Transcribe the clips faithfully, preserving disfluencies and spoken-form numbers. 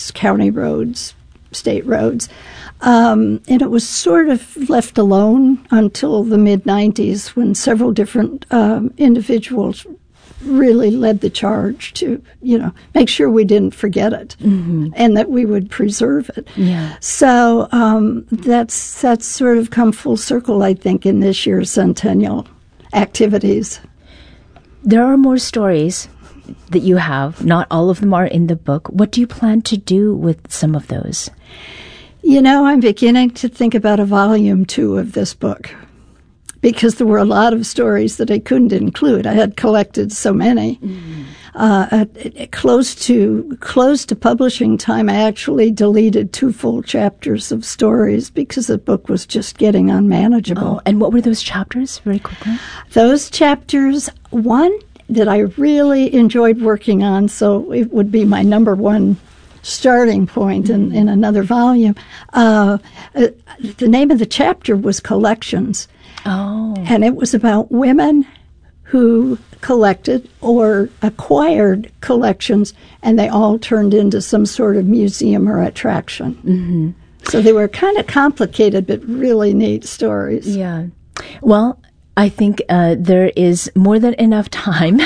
roads, county roads, state roads. Um, and it was sort of left alone until the mid nineties when several different um, individuals really led the charge to, you know, make sure we didn't forget it mm-hmm. and that we would preserve it. Yeah. So um, that's that's sort of come full circle, I think, in this year's centennial activities. There are more stories that you have. Not all of them are in the book. What do you plan to do with some of those? You know, I'm beginning to think about a volume two of this book because there were a lot of stories that I couldn't include. I had collected so many. Mm-hmm. Uh, at, close to close to publishing time, I actually deleted two full chapters of stories because the book was just getting unmanageable. Oh, and what were those chapters, very quickly? Those chapters, one that I really enjoyed working on, so it would be my number one starting point in, in another volume. Uh, uh, the name of the chapter was Collections. Oh. And it was about women who collected or acquired collections, and they all turned into some sort of museum or attraction. Mm-hmm. So they were kind of complicated, but really neat stories. Yeah. Well, I think uh, there is more than enough time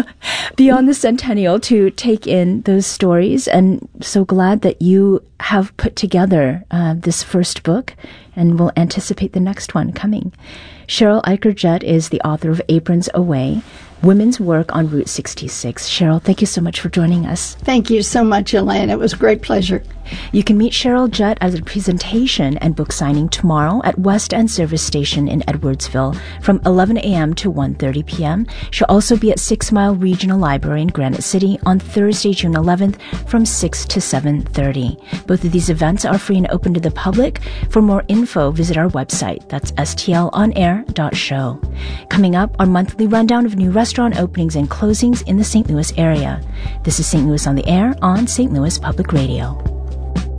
beyond the centennial to take in those stories, and so glad that you have put together uh, this first book, and we'll anticipate the next one coming. Cheryl Eicher-Judd is the author of Aprons Away, Women's Work on Route sixty-six. Cheryl, thank you so much for joining us. Thank you so much, Elaine. It was a great pleasure. You can meet Cheryl Judd at a presentation and book signing tomorrow at West End Service Station in Edwardsville from eleven a.m. to one thirty p.m. She'll also be at Six Mile Regional Library in Granite City on Thursday, June eleventh from six to seven thirty. Both of these events are free and open to the public. For more info, visit our website. That's s t l on air dot show. Coming up, our monthly rundown of new restaurant openings and closings in the Saint Louis area. This is Saint Louis on the Air on Saint Louis Public Radio.